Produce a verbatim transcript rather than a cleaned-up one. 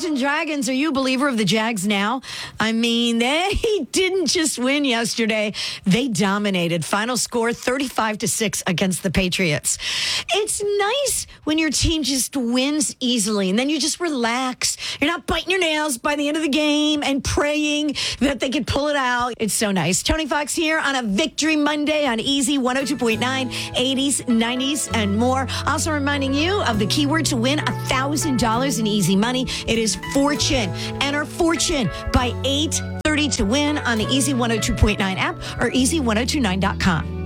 Imagine Dragons, are you a believer of the Jags now? I mean, they didn't just win yesterday. They dominated. Final score thirty-five to six against the Patriots. It's nice when your team just wins easily and then you just relax. You're not biting your nails by the end of the game and praying that they can pull it out. It's so nice. Tony Fox here on a Victory Monday on Easy one oh two point nine, eighties, nineties, and more. Also reminding you of the keyword to win one thousand dollars in easy money. It is fortune. Enter fortune by eight thirty to win on the Easy one oh two point nine app or easy ten twenty-nine dot com.